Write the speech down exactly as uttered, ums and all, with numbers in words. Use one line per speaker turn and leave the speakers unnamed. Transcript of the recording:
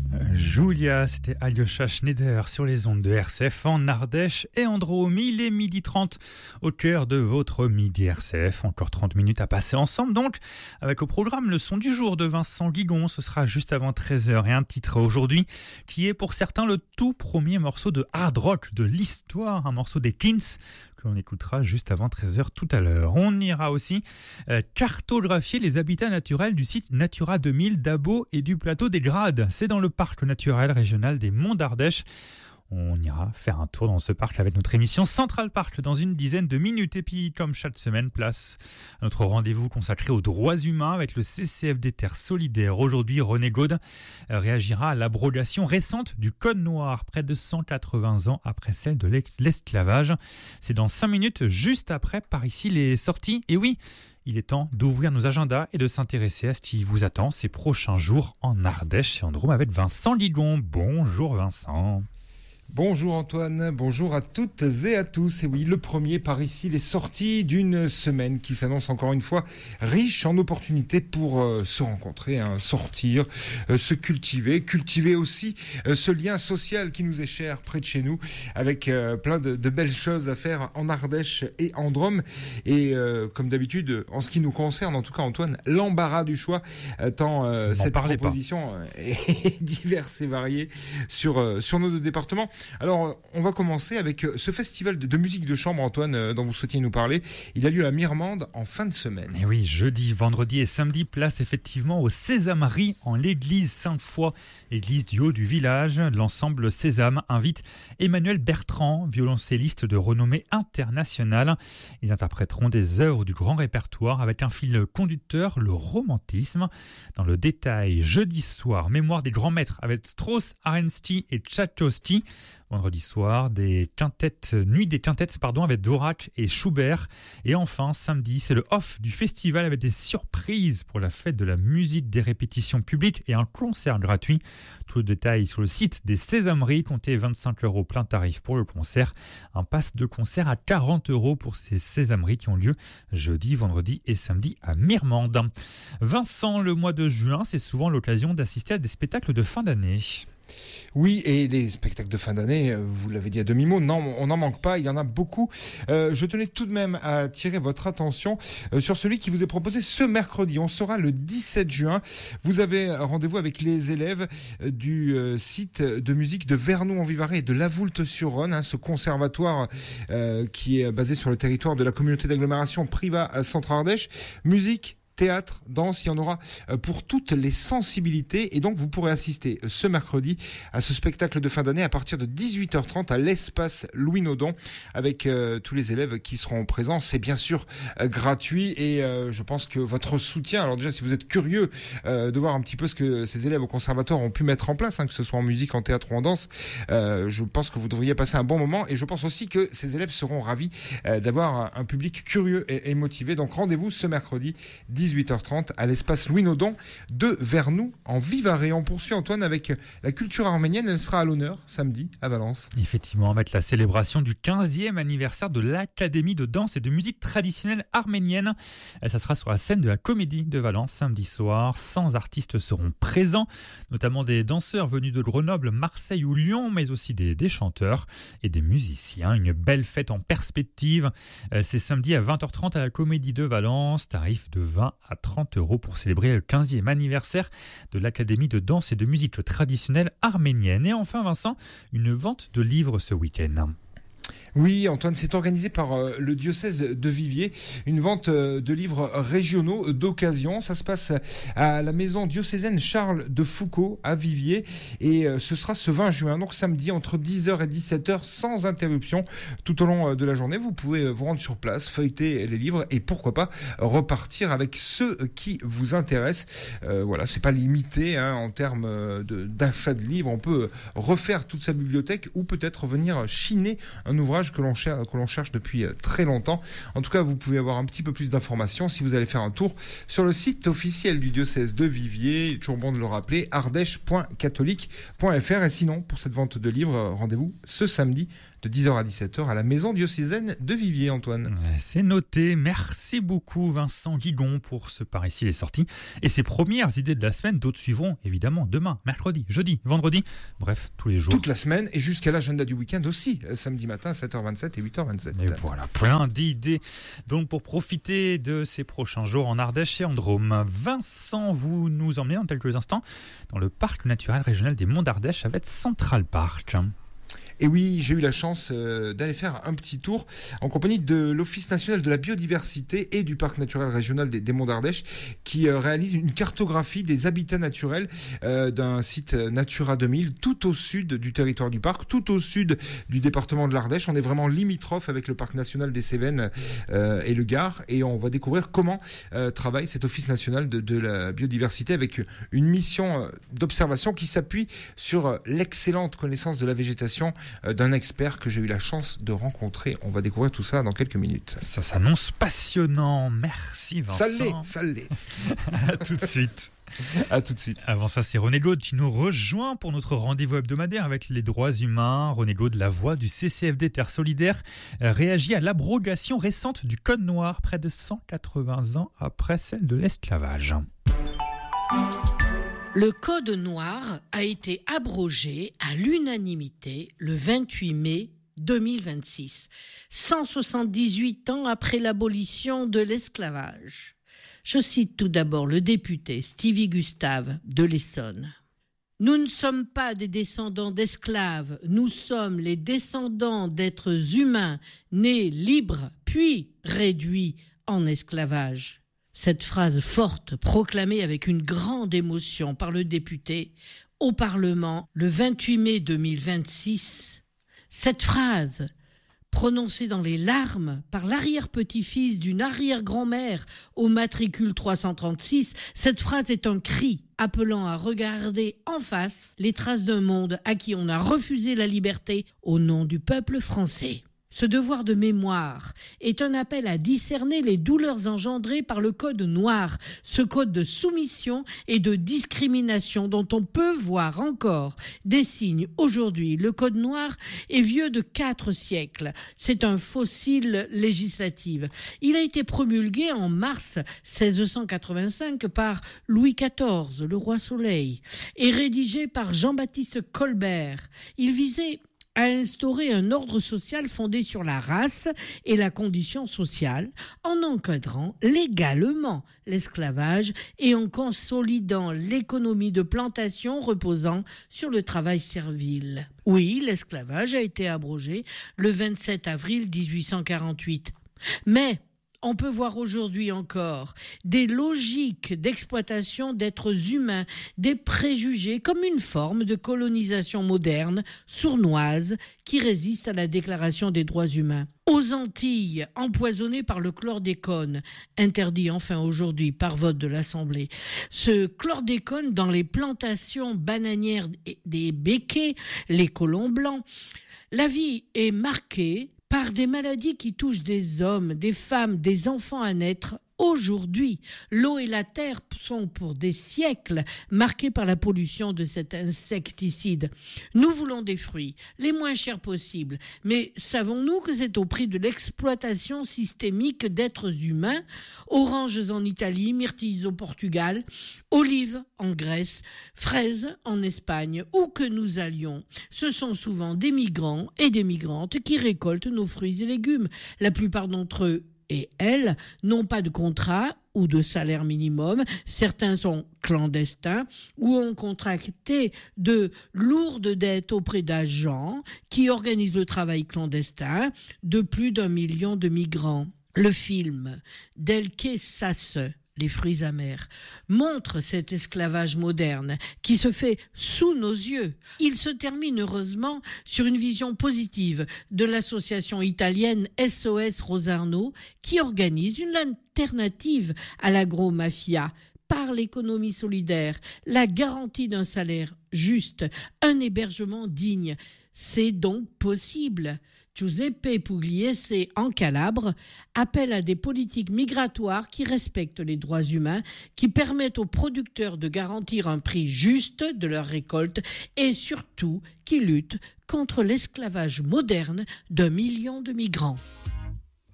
Julia, c'était Alyosha Schneider sur les ondes de R C F en Ardèche et en Drôme. Il est midi trente au cœur de votre midi R C F. Encore trente minutes à passer ensemble donc, avec au programme le son du jour de Vincent Guigon. Ce sera juste avant treize heures et un titre aujourd'hui qui est pour certains le tout premier morceau de hard rock de l'histoire, un morceau des Kings que l'on écoutera juste avant treize heures tout à l'heure. On ira aussi euh, cartographier les habitats naturels du site Natura deux mille d'Abo et du plateau des Grades. C'est dans le parc naturel régional des Monts d'Ardèche. On ira faire un tour dans ce parc avec notre émission Central Park dans une dizaine de minutes. Et puis, comme chaque semaine, place à notre rendez-vous consacré aux droits humains avec le C C F D Terres Solidaires. Aujourd'hui, René Gaude réagira à l'abrogation récente du Code Noir, près de cent quatre-vingts ans après celle de l'esclavage. C'est dans cinq minutes, juste après, par ici, les sorties. Et oui, il est temps d'ouvrir nos agendas et de s'intéresser à ce qui vous attend ces prochains jours en Ardèche et en Drôme avec Vincent Guigon. Bonjour Vincent.
Bonjour Antoine, bonjour à toutes et à tous. Et oui, le premier par ici, les sorties d'une semaine qui s'annonce encore une fois riche en opportunités pour euh, se rencontrer, hein, sortir, euh, se cultiver, cultiver aussi euh, ce lien social qui nous est cher près de chez nous, avec euh, plein de, de belles choses à faire en Ardèche et en Drôme. Et euh, comme d'habitude, en ce qui nous concerne, en tout cas Antoine, l'embarras du choix, euh, tant euh, cette proposition euh, est diverse et variée sur, euh, sur nos deux départements. Alors, on va commencer avec ce festival de, de musique de chambre, Antoine, dont vous souhaitiez nous parler. Il a lieu à Mirmande en fin de semaine.
Et oui, jeudi, vendredi et samedi, place effectivement au Sésamerie en l'église Sainte-Foy, église du haut du village. L'ensemble Sésame invite Emmanuel Bertrand, violoncelliste de renommée internationale. Ils interpréteront des œuvres du grand répertoire avec un fil conducteur, le romantisme. Dans le détail, jeudi soir, mémoire des grands maîtres avec Strauss, Arensky et Tchaïkovski. Vendredi soir, des quintettes, nuit des quintettes pardon, avec Dvorak et Schubert. Et enfin, samedi, c'est le off du festival avec des surprises pour la fête de la musique, des répétitions publiques et un concert gratuit. Tout le détail sur le site des Sésameries. Comptez vingt-cinq euros plein tarif pour le concert. Un pass de concert à quarante euros pour ces Sésameries qui ont lieu jeudi, vendredi et samedi à Mirmande. Vincent, le mois de juin, c'est souvent l'occasion d'assister à des spectacles de fin d'année.
Oui, et les spectacles de fin d'année, vous l'avez dit à demi-mot, non, on n'en manque pas, il y en a beaucoup. Euh, je tenais tout de même à attirer votre attention euh, sur celui qui vous est proposé ce mercredi. On sera le dix-sept juin. Vous avez rendez-vous avec les élèves euh, du euh, site de musique de Vernou-en-Vivarais et de La Voulte-sur-Rhône, hein, ce conservatoire euh, qui est basé sur le territoire de la communauté d'agglomération Privas Centre-Ardèche. Musique, théâtre, danse, il y en aura pour toutes les sensibilités et donc vous pourrez assister ce mercredi à ce spectacle de fin d'année à partir de dix-huit heures trente à l'espace Louis Naudon avec euh, tous les élèves qui seront présents. C'est bien sûr euh, gratuit et euh, je pense que votre soutien, alors déjà si vous êtes curieux euh, de voir un petit peu ce que ces élèves au conservatoire ont pu mettre en place, hein, que ce soit en musique, en théâtre ou en danse, euh, je pense que vous devriez passer un bon moment et je pense aussi que ces élèves seront ravis euh, d'avoir un, un public curieux et, et motivé. Donc rendez-vous ce mercredi dix-huit heures trente à l'espace Louis Naudon de Vernou en Vivarais. On poursuit Antoine avec la culture arménienne, elle sera à l'honneur samedi à Valence.
Effectivement, avec la célébration du quinzième anniversaire de l'Académie de danse et de musique traditionnelle arménienne. Ça sera sur la scène de la Comédie de Valence samedi soir. cent artistes seront présents, notamment des danseurs venus de Grenoble, Marseille ou Lyon, mais aussi des, des chanteurs et des musiciens. Une belle fête en perspective. C'est samedi à vingt heures trente à la Comédie de Valence, tarif de vingt à trente euros pour célébrer le quinzième anniversaire de l'Académie de danse et de musique traditionnelle arménienne. Et enfin Vincent, une vente de livres ce week-end.
Oui, Antoine, c'est organisé par euh, le diocèse de Viviers, une vente euh, de livres régionaux d'occasion. Ça se passe à la maison diocésaine Charles de Foucault à Viviers et euh, ce sera ce vingt juin, donc samedi entre dix heures et dix-sept heures sans interruption tout au long euh, de la journée. Vous pouvez euh, vous rendre sur place, feuilleter les livres et pourquoi pas repartir avec ceux qui vous intéressent. Euh, voilà, c'est pas limité hein, en termes euh, de, d'achat de livres. On peut refaire toute sa bibliothèque ou peut-être venir chiner un ouvrage que l'on, cher- que l'on cherche depuis très longtemps. En tout cas, vous pouvez avoir un petit peu plus d'informations si vous allez faire un tour sur le site officiel du diocèse de Viviers. Il est toujours bon de le rappeler, ardèche point catholique point f r. Et sinon, pour cette vente de livres, rendez-vous ce samedi de dix heures à dix-sept heures à la maison diocésaine de Viviers, Antoine.
C'est noté. Merci beaucoup Vincent Guigon pour ce Par ici les sorties et ses premières idées de la semaine. D'autres suivront évidemment demain, mercredi, jeudi, vendredi, bref, tous les jours.
Toute la semaine et jusqu'à l'agenda du week-end aussi, samedi matin à sept heures vingt-sept et huit heures vingt-sept.
Et voilà, plein d'idées donc pour profiter de ces prochains jours en Ardèche et en Drôme. Vincent, vous nous emmenez en quelques instants dans le parc naturel régional des Monts d'Ardèche avec Central Park.
Et oui, j'ai eu la chance euh, d'aller faire un petit tour en compagnie de l'Office national de la biodiversité et du parc naturel régional des, des Monts d'Ardèche qui euh, réalise une cartographie des habitats naturels euh, d'un site Natura deux mille tout au sud du territoire du parc, tout au sud du département de l'Ardèche. On est vraiment limitrophe avec le parc national des Cévennes euh, et le Gard et on va découvrir comment euh, travaille cet Office national de, de la biodiversité avec une mission d'observation qui s'appuie sur l'excellente connaissance de la végétation d'un expert que j'ai eu la chance de rencontrer. On va découvrir tout ça dans quelques minutes.
Ça s'annonce passionnant. Merci Vincent.
Ça l'est, ça l'est.
À tout de suite.
À tout de suite.
Avant ça, c'est René Glaude qui nous rejoint pour notre rendez-vous hebdomadaire avec les droits humains. René Glaude, la voix du C C F D Terre Solidaire, réagit à l'abrogation récente du Code noir, près de cent quatre-vingts ans après celle de l'esclavage.
Le Code noir a été abrogé à l'unanimité le vingt-huit mai deux mille vingt-six, cent soixante-dix-huit ans après l'abolition de l'esclavage. Je cite tout d'abord le député Stevie Gustave de l'Essonne. « Nous ne sommes pas des descendants d'esclaves, nous sommes les descendants d'êtres humains nés libres puis réduits en esclavage. » Cette phrase forte, proclamée avec une grande émotion par le député au Parlement le vingt-huit mai deux mille vingt-six, cette phrase, prononcée dans les larmes par l'arrière-petit-fils d'une arrière-grand-mère au matricule trois cent trente-six, cette phrase est un cri appelant à regarder en face les traces d'un monde à qui on a refusé la liberté au nom du peuple français. Ce devoir de mémoire est un appel à discerner les douleurs engendrées par le Code noir, ce code de soumission et de discrimination dont on peut voir encore des signes aujourd'hui. Le Code noir est vieux de quatre siècles. C'est un fossile législatif. Il a été promulgué en mars seize cent quatre-vingt-cinq par Louis quatorze, le roi Soleil, et rédigé par Jean-Baptiste Colbert. Il visait à instaurer un ordre social fondé sur la race et la condition sociale, en encadrant légalement l'esclavage et en consolidant l'économie de plantation reposant sur le travail servile. Oui, l'esclavage a été abrogé le vingt-sept avril dix-huit cent quarante-huit. Mais on peut voir aujourd'hui encore des logiques d'exploitation d'êtres humains, des préjugés comme une forme de colonisation moderne, sournoise, qui résiste à la Déclaration des droits humains. Aux Antilles, empoisonnées par le chlordécone, interdit enfin aujourd'hui par vote de l'Assemblée. Ce chlordécone dans les plantations bananières des béquets, les colons blancs, la vie est marquée par des maladies qui touchent des hommes, des femmes, des enfants à naître. Aujourd'hui, l'eau et la terre sont pour des siècles marquées par la pollution de cet insecticide. Nous voulons des fruits, les moins chers possibles, mais savons-nous que c'est au prix de l'exploitation systémique d'êtres humains? Oranges en Italie, myrtilles au Portugal, olives en Grèce, fraises en Espagne, où que nous allions. Ce sont souvent des migrants et des migrantes qui récoltent nos fruits et légumes. La plupart d'entre eux et elles n'ont pas de contrat ou de salaire minimum. Certains sont clandestins ou ont contracté de lourdes dettes auprès d'agents qui organisent le travail clandestin de plus d'un million de migrants. Le film d'Elke Sasse, Les fruits amers, montre cet esclavage moderne qui se fait sous nos yeux. Il se termine heureusement sur une vision positive de l'association italienne S O S Rosarno qui organise une alternative à l'agro-mafia par l'économie solidaire, la garantie d'un salaire juste, un hébergement digne. C'est donc possible. Giuseppe Pugliese, en Calabre, appelle à des politiques migratoires qui respectent les droits humains, qui permettent aux producteurs de garantir un prix juste de leurs récoltes et surtout qui luttent contre l'esclavage moderne d'un million de migrants.